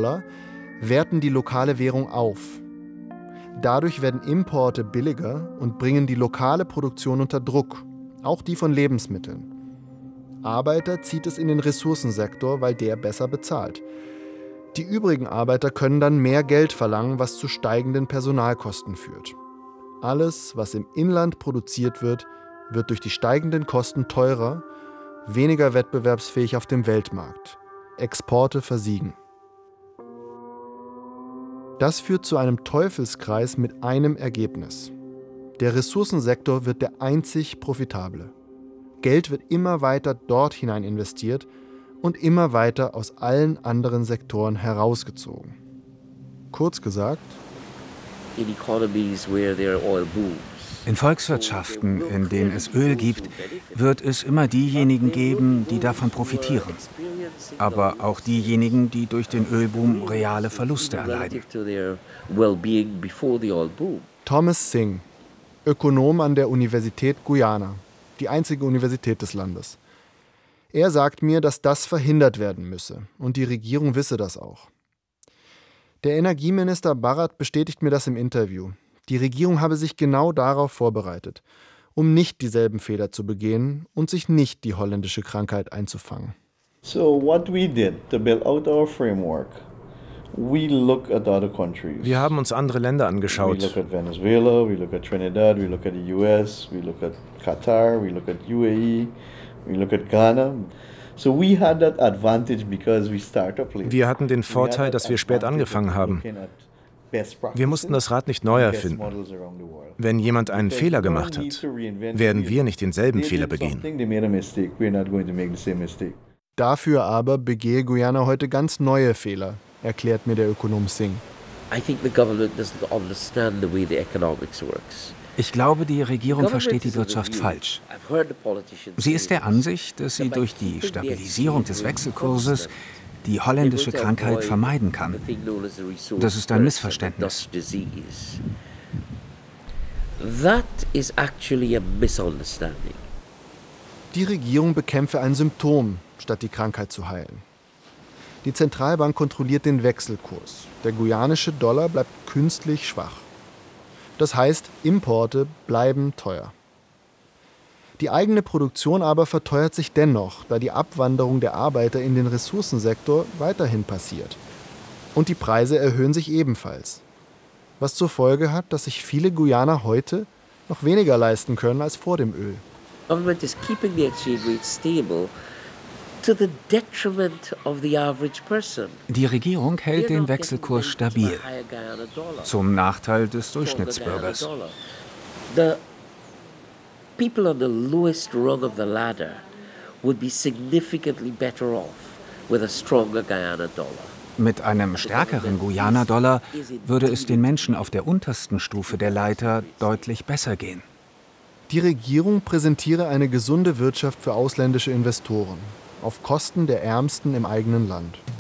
US-Dollar werten die lokale Währung auf. Dadurch werden Importe billiger und bringen die lokale Produktion unter Druck, auch die von Lebensmitteln. Arbeiter zieht es in den Ressourcensektor, weil der besser bezahlt. Die übrigen Arbeiter können dann mehr Geld verlangen, was zu steigenden Personalkosten führt. Alles, was im Inland produziert wird, wird durch die steigenden Kosten teurer, weniger wettbewerbsfähig auf dem Weltmarkt. Exporte versiegen. Das führt zu einem Teufelskreis mit einem Ergebnis. Der Ressourcensektor wird der einzig profitable. Geld wird immer weiter dort hinein investiert und immer weiter aus allen anderen Sektoren herausgezogen. Kurz gesagt, in Volkswirtschaften, in denen es Öl gibt, wird es immer diejenigen geben, die davon profitieren. Aber auch diejenigen, die durch den Ölboom reale Verluste erleiden. Thomas Singh, Ökonom an der Universität Guyana, die einzige Universität des Landes. Er sagt mir, dass das verhindert werden müsse und die Regierung wisse das auch. Der Energieminister Bharat bestätigt mir das im Interview. Die Regierung habe sich genau darauf vorbereitet, um nicht dieselben Fehler zu begehen und sich nicht die holländische Krankheit einzufangen. So what we did to build out our framework, we look at other countries. Wir haben uns andere Länder angeschaut. We look at Venezuela, we look at Trinidad, we look at the US, we look at Qatar, we look at UAE, we look at Ghana. So we had that advantage because we started late. Wir hatten den Vorteil, dass wir spät angefangen haben. Wir mussten das Rad nicht neu erfinden. Wenn jemand einen Fehler gemacht hat, werden wir nicht denselben Fehler begehen. Dafür aber begehe Guyana heute ganz neue Fehler, erklärt mir der Ökonom Singh. Ich glaube, die Regierung versteht die Wirtschaft falsch. Sie ist der Ansicht, dass sie durch die Stabilisierung des Wechselkurses die holländische Krankheit vermeiden kann. Das ist ein Missverständnis. Die Regierung bekämpfe ein Symptom, statt die Krankheit zu heilen. Die Zentralbank kontrolliert den Wechselkurs. Der guyanische Dollar bleibt künstlich schwach. Das heißt, Importe bleiben teuer. Die eigene Produktion aber verteuert sich dennoch, da die Abwanderung der Arbeiter in den Ressourcensektor weiterhin passiert. Und die Preise erhöhen sich ebenfalls. Was zur Folge hat, dass sich viele Guyaner heute noch weniger leisten können als vor dem Öl. Die Regierung hält den Wechselkurs stabil, zum Nachteil des Durchschnittsbürgers. People on the lowest rung of the ladder would be significantly better off with a stronger Guyana dollar. Mit einem stärkeren Guyana-Dollar würde es den Menschen auf der untersten Stufe der Leiter deutlich besser gehen. Die Regierung präsentiere eine gesunde Wirtschaft für ausländische Investoren, auf Kosten der Ärmsten im eigenen Land.